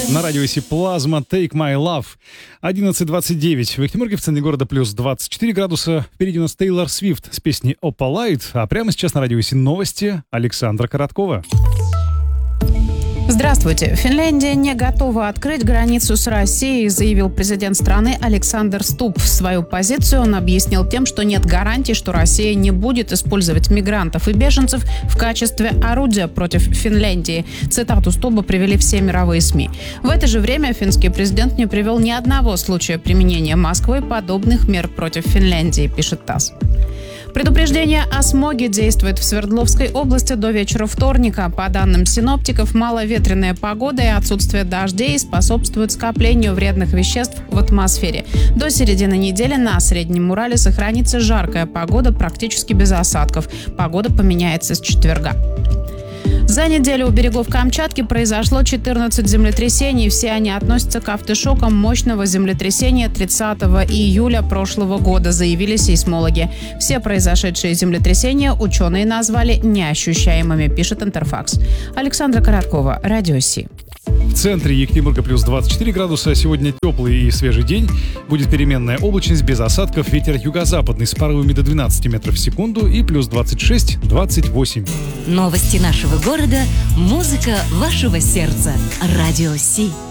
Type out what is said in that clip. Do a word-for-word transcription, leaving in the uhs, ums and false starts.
На радио Си Плазма Take My Love. одиннадцать двадцать девять. В Екатеринбурге, в центре города, плюс двадцать четыре градуса. Впереди у нас Тейлор Свифт с песней Opalite. А прямо сейчас на радио Си новости Александра Короткова. Здравствуйте. Финляндия не готова открыть границу с Россией, заявил президент страны Александр Стуб. Свою позицию он объяснил тем, что нет гарантий, что Россия не будет использовать мигрантов и беженцев в качестве орудия против Финляндии. Цитату Стуба привели все мировые СМИ. В это же время финский президент не привел ни одного случая применения Москвой подобных мер против Финляндии, пишет ТАСС. Предупреждение о смоге действует в Свердловской области до вечера вторника. По данным синоптиков, маловетренная погода и отсутствие дождей способствуют скоплению вредных веществ в атмосфере. До середины недели на Среднем Урале сохранится жаркая погода практически без осадков. Погода поменяется с четверга. За неделю у берегов Камчатки произошло четырнадцать землетрясений. Все они относятся к афтешокам мощного землетрясения тридцатого июля прошлого года, заявили сейсмологи. Все произошедшие землетрясения ученые назвали неощущаемыми, пишет Интерфакс. Александра Короткова, Радио Си. В центре Екатеринбурга плюс двадцать четыре градуса. Сегодня теплый и свежий день. Будет переменная облачность без осадков. Ветер юго-западный с порывами до двенадцати метров в секунду. И плюс двадцать шесть двадцать восемь. Новости нашего города. Музыка вашего сердца. Радио Си.